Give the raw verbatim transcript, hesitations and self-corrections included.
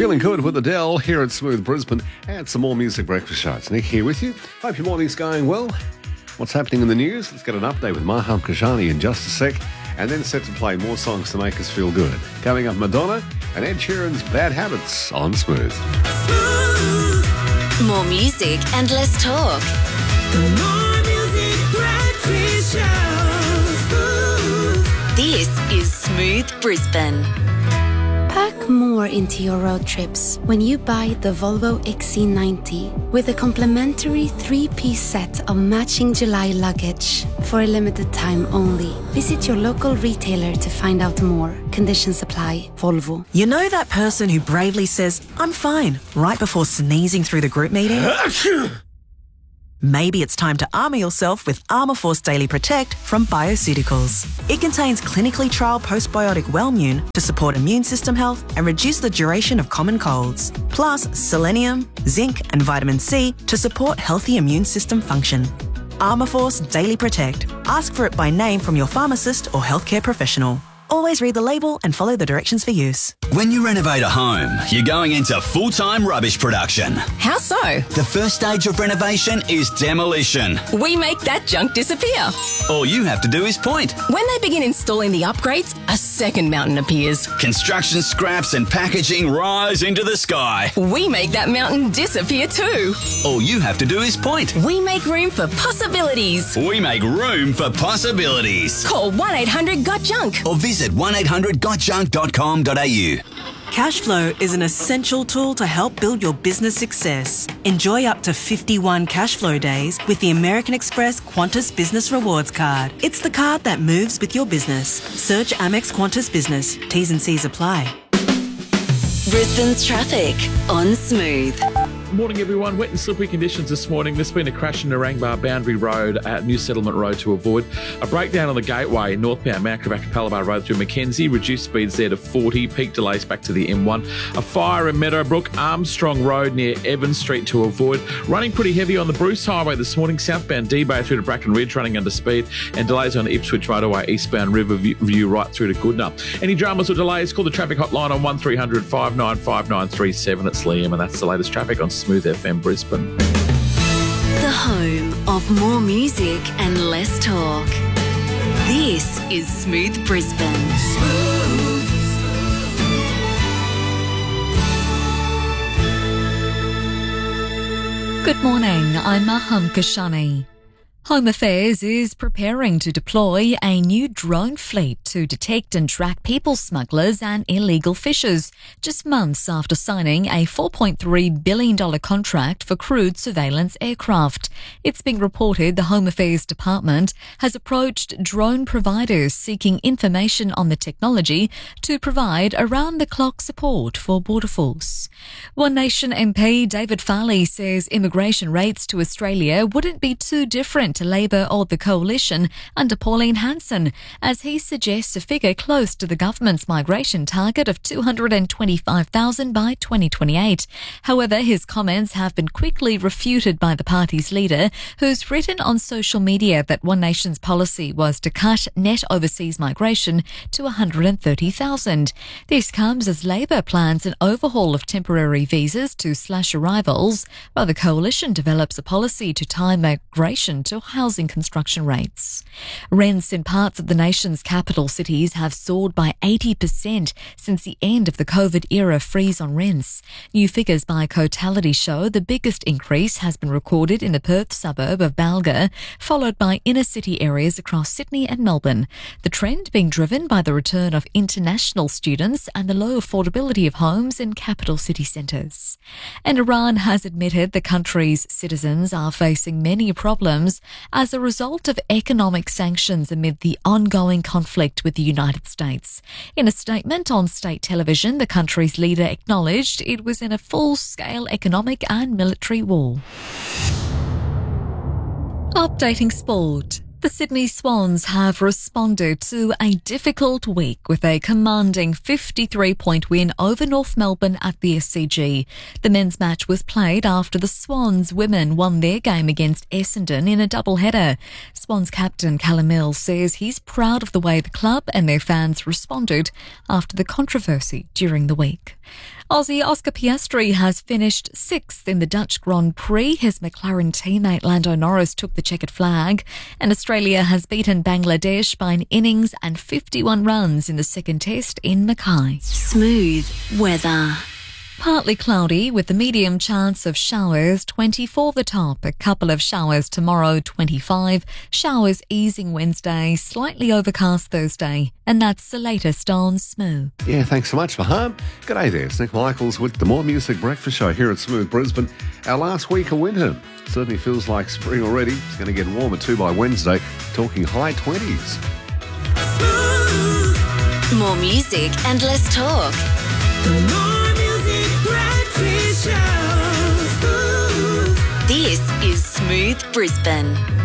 Feeling good with Adele here at Smooth Brisbane and some more Music Breakfast Show. It's Nick here with you. Hope your morning's going well. What's happening in the news? Let's get an update with Maham Kashani in just a sec, and then set to play more songs to make us feel good. Coming up, Madonna and Ed Sheeran's Bad Habits on Smooth. Smooth. More music and less talk. More Music Breakfast Show. Smooth. This is Smooth Brisbane. Pack more into your road trips when you buy the Volvo X C ninety with a complimentary three-piece set of matching July luggage for a limited time only. Visit your local retailer to find out more. Conditions apply. Volvo. You know that person who bravely says, "I'm fine," right before sneezing through the group meeting? Maybe it's time to armour yourself with Armourforce Daily Protect from Bioceuticals. It contains clinically trialled postbiotic Wellmune to support immune system health and reduce the duration of common colds, plus selenium, zinc and vitamin C to support healthy immune system function. Armourforce Daily Protect. Ask for it by name from your pharmacist or healthcare professional. Always read the label and follow the directions for use. When you renovate a home, you're going into full-time rubbish production. How so? The first stage of renovation is demolition. We make that junk disappear. All you have to do is point. When they begin installing the upgrades, a second mountain appears. Construction scraps and packaging rise into the sky. We make that mountain disappear too. All you have to do is point. We make room for possibilities. We make room for possibilities. Call one eight hundred got junk or visit one eight hundred got junk dot com dot a u. Cashflow is an essential tool to help build your business success. Enjoy up to fifty-one Cashflow days with the American Express Qantas Business Rewards Card. It's the card that moves with your business. Search Amex Qantas Business. T's and C's apply. Brisbane's traffic on Smooth. Morning everyone. Wet and slippery conditions this morning. There's been a crash in Narangba Boundary Road at New Settlement Road to avoid. A breakdown on the Gateway northbound Mount Gravatt Palabar Road through Mackenzie. Reduced speeds there to forty. Peak delays back to the M one. A fire in Meadowbrook Armstrong Road near Evans Street to avoid. Running pretty heavy on the Bruce Highway this morning. Southbound D-Bay through to Bracken Ridge running under speed. And delays on Ipswich Motorway eastbound Riverview right through to Goodna. Any dramas or delays, call the traffic hotline on one three hundred five nine five nine three seven. It's Liam and that's the latest traffic on Smooth F M Brisbane. The home of more music and less talk. This is Smooth Brisbane. Smooth. Good morning, I'm Maham Kashani. Home Affairs is preparing to deploy a new drone fleet to detect and track people smugglers and illegal fishers, just months after signing a four point three billion dollars contract for crewed surveillance aircraft. It's been reported the Home Affairs Department has approached drone providers seeking information on the technology to provide around-the-clock support for Border Force. One Nation M P David Farley says immigration rates to Australia wouldn't be too different to Labor or the Coalition under Pauline Hanson, as he suggests a figure close to the government's migration target of two hundred twenty-five thousand by twenty twenty-eight. However, his comments have been quickly refuted by the party's leader, who's written on social media that One Nation's policy was to cut net overseas migration to one hundred thirty thousand. This comes as Labor plans an overhaul of temporary visas to slash arrivals, while the Coalition develops a policy to tie migration to housing construction rates. Rents in parts of the nation's capital cities have soared by eighty percent since the end of the COVID-era freeze on rents. New figures by Cotality show the biggest increase has been recorded in the Perth suburb of Balga, followed by inner-city areas across Sydney and Melbourne. The trend being driven by the return of international students and the low affordability of homes in capital city centres. And Iran has admitted the country's citizens are facing many problems as a result of economic sanctions amid the ongoing conflict with the United States. In a statement on state television, the country's leader acknowledged it was in a full-scale economic and military war. Updating sport. The Sydney Swans have responded to a difficult week with a commanding fifty-three point win over North Melbourne at the S C G. The men's match was played after the Swans women won their game against Essendon in a doubleheader. Swans captain Callum Mills says he's proud of the way the club and their fans responded after the controversy during the week. Aussie Oscar Piastri has finished sixth in the Dutch Grand Prix. His McLaren teammate Lando Norris took the checkered flag, and Australia has beaten Bangladesh by an innings and fifty-one runs in the second test in Mackay. Smooth weather. Partly cloudy with a medium chance of showers, twenty-four the top. A couple of showers tomorrow, twenty-five. Showers easing Wednesday, slightly overcast Thursday. And that's the latest on Smooth. Yeah, thanks so much, Faham. G'day there, it's Nick Michaels with the More Music Breakfast Show here at Smooth Brisbane. Our last week of winter certainly feels like spring already. It's going to get warmer too by Wednesday, talking high twenties. Smooth. More music and less talk. More music breakfast show. Smooth. This is Smooth Brisbane.